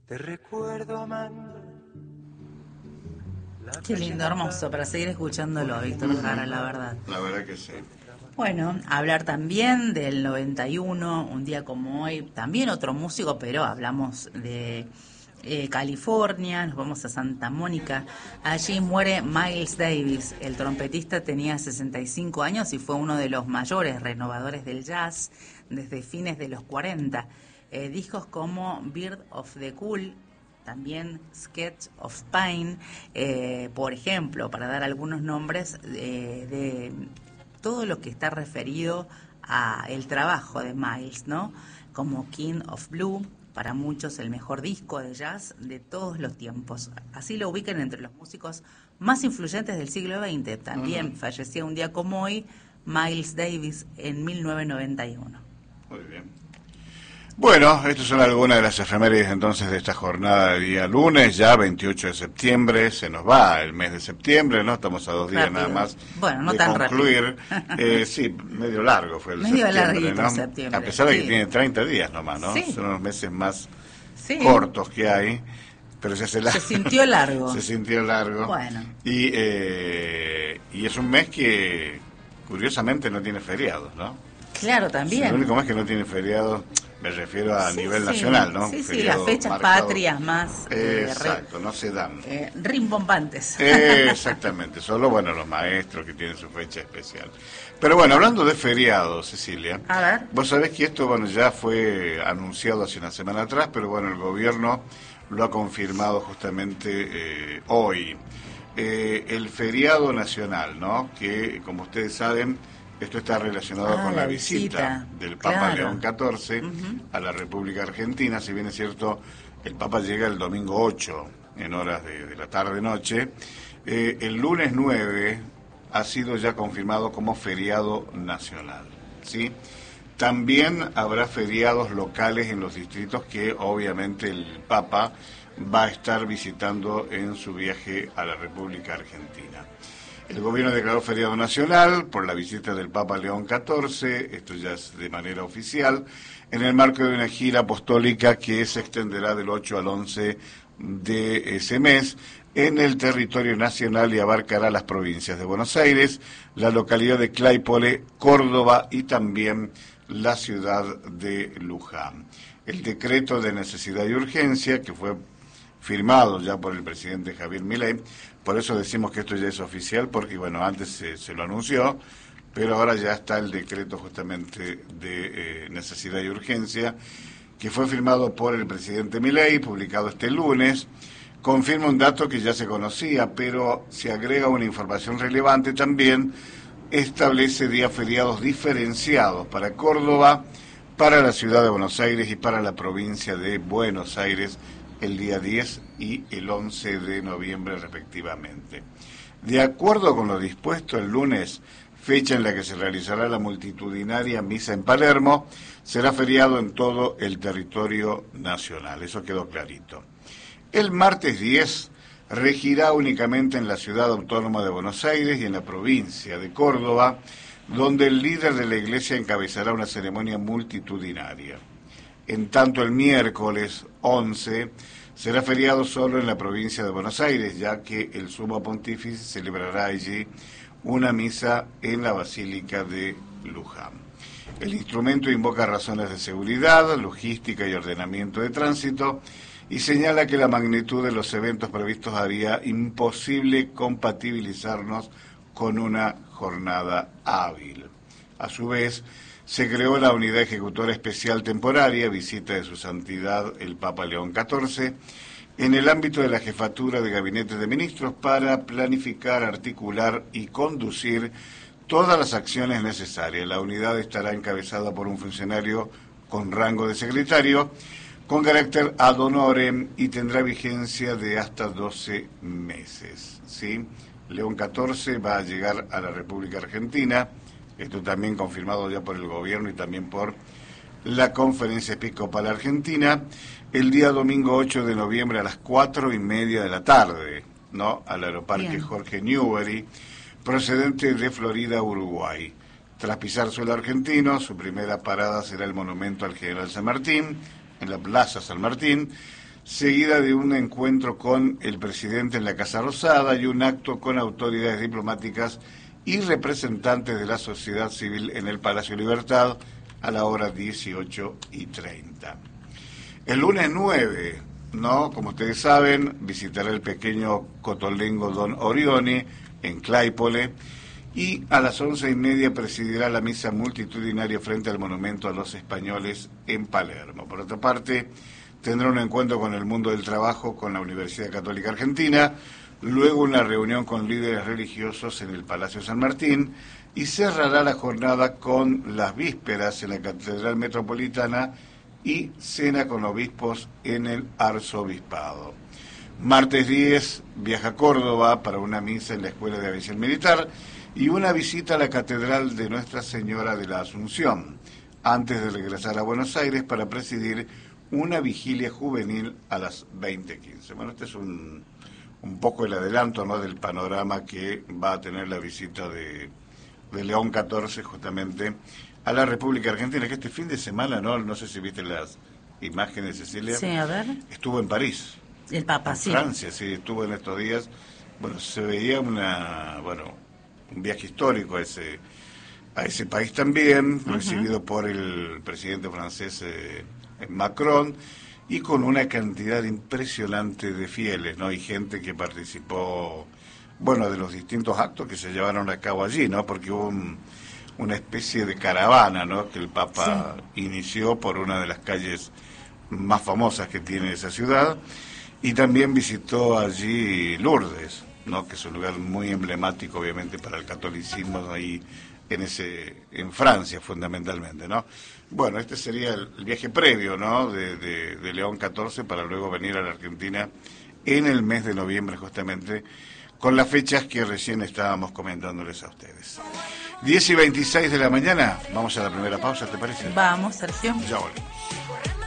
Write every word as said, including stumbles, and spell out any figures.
Te recuerdo amando. Qué lindo, hermoso, para seguir escuchándolo, Víctor Jara, la verdad. La verdad que sí. Bueno, hablar también del noventa y uno, un día como hoy, también otro músico, pero hablamos de eh, California, nos vamos a Santa Mónica. Allí muere Miles Davis, el trompetista tenía sesenta y cinco años y fue uno de los mayores renovadores del jazz desde fines de los cuarenta. Eh, discos como Bird of the Cool, también Sketch of Pain, eh, por ejemplo, para dar algunos nombres eh, de todo lo que está referido a el trabajo de Miles, ¿no? Como King of Blue, para muchos el mejor disco de jazz de todos los tiempos. Así lo ubican entre los músicos más influyentes del siglo veinte. También uh-huh. falleció un día como hoy Miles Davis en mil novecientos noventa y uno. Muy bien. Bueno, estas son algunas de las efemérides entonces de esta jornada de día lunes, ya veintiocho de septiembre, se nos va el mes de septiembre, ¿no? Estamos a dos días rápido. Nada más bueno, no de tan concluir. eh, sí, medio largo fue el medio septiembre, larguito, ¿no? septiembre. A pesar de que sí. tiene treinta días nomás, ¿no? Sí. Son los meses más sí. cortos que hay, pero se hace largo. Se sintió largo. se sintió largo. Bueno. Y, eh, y es un mes que curiosamente no tiene feriados, ¿no? Claro, también. Es el único mes que no tiene feriados. Me refiero a sí, nivel sí, nacional, ¿no? Sí, sí, feriado las fechas marcado. patrias más... Eh, eh, exacto, no se dan. Eh, rimbombantes. Eh, exactamente, solo, bueno, los maestros que tienen su fecha especial. Pero bueno, hablando de feriados, Cecilia, a ver. Vos sabés que esto, bueno, ya fue anunciado hace una semana atrás, pero bueno, el gobierno lo ha confirmado justamente eh, hoy. Eh, el feriado nacional, ¿no? Que, como ustedes saben... Esto está relacionado ah, con la, la visita, visita del Papa claro. León catorce uh-huh. a la República Argentina. Si bien es cierto, el Papa llega el domingo ocho, en horas de, de la tarde-noche. Eh, el lunes nueve ha sido ya confirmado como feriado nacional, ¿sí? También habrá feriados locales en los distritos que obviamente el Papa va a estar visitando en su viaje a la República Argentina. El gobierno declaró feriado nacional por la visita del Papa León catorce, esto ya es de manera oficial, en el marco de una gira apostólica que se extenderá del ocho al once de ese mes en el territorio nacional y abarcará las provincias de Buenos Aires, la localidad de Claypole, Córdoba y también la ciudad de Luján. El decreto de necesidad y urgencia, que fue firmado ya por el presidente Javier Milei, por eso decimos que esto ya es oficial, porque bueno, antes se, se lo anunció, pero ahora ya está el decreto justamente de eh, necesidad y urgencia, que fue firmado por el presidente Milei, publicado este lunes. Confirma un dato que ya se conocía, pero se agrega una información relevante también. Establece días feriados diferenciados para Córdoba, para la ciudad de Buenos Aires y para la provincia de Buenos Aires, el día diez y el once de noviembre respectivamente. De acuerdo con lo dispuesto el lunes, fecha en la que se realizará la multitudinaria misa en Palermo, será feriado en todo el territorio nacional, eso quedó clarito. El martes diez regirá únicamente en la ciudad autónoma de Buenos Aires y en la provincia de Córdoba, donde el líder de la iglesia encabezará una ceremonia multitudinaria. En tanto, el miércoles once será feriado solo en la provincia de Buenos Aires, ya que el sumo pontífice celebrará allí una misa en la Basílica de Luján. El instrumento invoca razones de seguridad, logística y ordenamiento de tránsito y señala que la magnitud de los eventos previstos haría imposible compatibilizarnos con una jornada hábil. A su vez, se creó la Unidad Ejecutora Especial Temporaria, visita de su santidad el Papa León catorce, en el ámbito de la Jefatura de Gabinete de Ministros para planificar, articular y conducir todas las acciones necesarias. La unidad estará encabezada por un funcionario con rango de secretario, con carácter ad honorem y tendrá vigencia de hasta doce meses. ¿Sí? León catorce va a llegar a la República Argentina. Esto también confirmado ya por el gobierno y también por la Conferencia Episcopal Argentina, el día domingo ocho de noviembre a las cuatro y media de la tarde, ¿no? Al Aeroparque Bien. Jorge Newbery, procedente de Florida, Uruguay. Tras pisar suelo argentino, su primera parada será el monumento al General San Martín, en la Plaza San Martín. seguida de un encuentro con el presidente en la Casa Rosada y un acto con autoridades diplomáticas y representantes de la sociedad civil en el Palacio Libertad a la hora dieciocho y treinta. El lunes nueve, ¿no? Como ustedes saben, visitará el pequeño cotolengo Don Orione en Claypole y a las once y media presidirá la misa multitudinaria frente al monumento a los españoles en Palermo. Por otra parte, tendrá un encuentro con el mundo del trabajo con la Universidad Católica Argentina, luego una reunión con líderes religiosos en el Palacio San Martín y cerrará la jornada con las vísperas en la Catedral Metropolitana y cena con obispos en el Arzobispado. Martes diez viaja a Córdoba para una misa en la Escuela de Aviación Militar y una visita a la Catedral de Nuestra Señora de la Asunción, antes de regresar a Buenos Aires para presidir una vigilia juvenil a las veinte quince. Bueno, este es un, un poco el adelanto, ¿no?, del panorama que va a tener la visita de, de León catorce justamente a la República Argentina, que este fin de semana, no no sé si viste las imágenes, Cecilia. Sí, a ver. Estuvo en París. El Papa, en sí. Francia, sí, estuvo en estos días. Bueno, se veía una, bueno, un viaje histórico a ese, a ese país también, uh-huh. recibido por el presidente francés eh, Macron, y con una cantidad impresionante de fieles, ¿no? Y gente que participó, bueno, de los distintos actos que se llevaron a cabo allí, ¿no? Porque hubo un, una especie de caravana, ¿no?, que el Papa sí. inició por una de las calles más famosas que tiene esa ciudad, y también visitó allí Lourdes, ¿no?, que es un lugar muy emblemático, obviamente, para el catolicismo ahí en ese en Francia, fundamentalmente, ¿no? Bueno, este sería el, el viaje previo, ¿no?, de, de, de León catorce para luego venir a la Argentina en el mes de noviembre, justamente, con las fechas que recién estábamos comentándoles a ustedes. diez y veintiséis de la mañana, vamos a la primera pausa, ¿te parece? Vamos, Sergio. Ya volvemos.